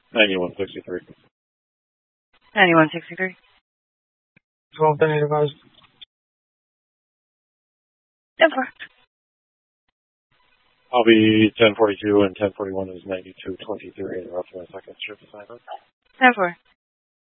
9163. 9163. 12 Benny advised. 10-4. I'll be 1042 and 1041 is 9223 and roughly my second shift assignment. 10-4.